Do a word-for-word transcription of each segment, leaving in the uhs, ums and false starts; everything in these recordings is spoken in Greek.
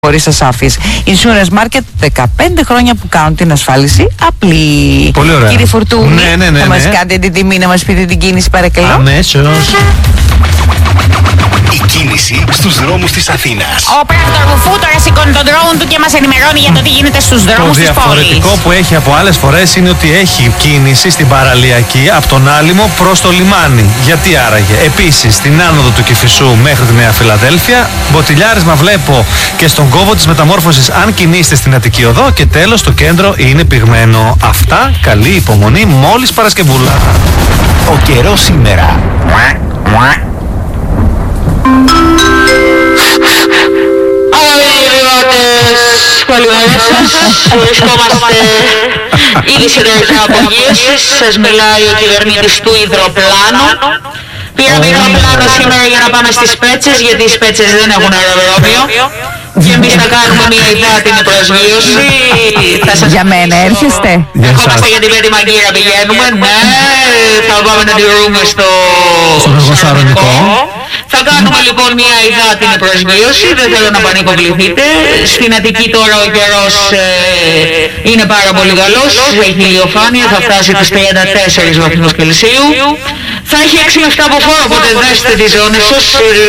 χωρίς ασάφειες. Insurance Market, δεκαπέντε χρόνια που κάνουν την ασφάλιση απλή. Πολύ ωραία. Κύριε Φορτούνη, ναι, ναι, ναι, θα ναι. μας κάνετε την τιμή να μας πείτε την κίνηση, παρακαλώ. Αμέσως. Η κίνηση στους δρόμους της Αθήνας. Ο πράκτορ Βουφού τώρα σηκώνει τον drone του και μας ενημερώνει για το τι γίνεται στους Το δρόμους της πόλης. διαφορετικό που έχει από άλλες φορές είναι ότι έχει κίνηση στην παραλιακή από τον Άλυμο προς το λιμάνι. Γιατί άραγε? Επίσης, στην άνοδο του Κηφισού μέχρι τη Νέα Φιλαδέλφια, μποτιλιάρισμα βλέπω και στον κόβο της μεταμόρφωσης αν κινείστε στην Αττική Οδό, και τέλος το κέντρο είναι πυγμένο. Αυτά, καλή υπομονή μόλις Παρασκευούλα. Ο καιρός σήμερα. Καλημέρα σας. Βρισκόμαστε ήδη σε τελικά απογείωσης. Σας μιλάει ο κυβερνήτης του υδροπλάνου. Πήραμε υδροπλάνο σήμερα για να πάμε στις Πέτσες, γιατί οι Πέτσες δεν έχουν αεροδρόμιο. Και εμείς θα κάνουμε μια υδάτινη προσγείωση. Θα σας Για μένα έρχεστε. Ερχόμαστε για την Πέτη Μαγκύρα, πηγαίνουμε. Ναι, θα πάμε να τη βρούμε στο Σαρονικό. Θα κάνουμε λοιπόν μια υδάτινη προσγείωση, δεν θέλω να πανικοβληθείτε. Στην Αττική τώρα ο καιρός ε, είναι πάρα πολύ καλός, έχει ηλιοφάνεια, θα φτάσει τους τριάντα τέσσερις βαθμούς Κελσίου. Θα έχει έξι με επτά από φόρο, οπότε δέστε τις ζώνες σας.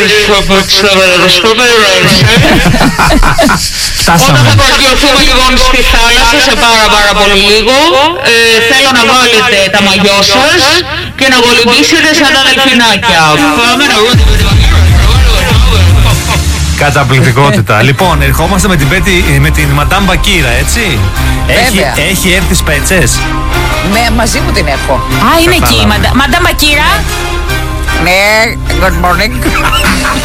Όταν θα προσγειωθούμε λοιπόν στη θάλασσα σε πάρα πάρα πολύ λίγο, ε, θέλω να βάλετε τα μαγιό σας και να κολυμπήσετε σαν τα δελφινάκια. Πάμε να βρούμε. Καταπληκτικότητα. Λοιπόν, ερχόμαστε με την, Πέτη, με την Μαντάμ Μπακύρα, έτσι. Έχει, Βέβαια. έχει έρθει στις Πέτσες. Ναι, μαζί μου την έχω. Α, είναι εκεί η Μαντάμ Μπακύρα. Ναι, good morning.